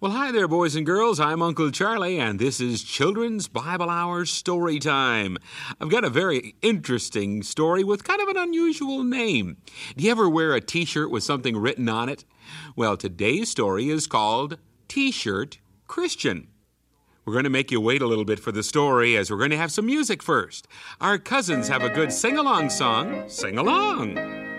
Well, hi there, boys and girls. I'm Uncle Charlie, and this is Children's Bible Hour Story Time. I've got a very interesting story with kind of an unusual name. Do you ever wear a T-shirt with something written on it? Well, today's story is called T-Shirt Christian. We're going to make you wait a little bit for the story as we're going to have some music first. Our cousins have a good sing-along song. Sing along.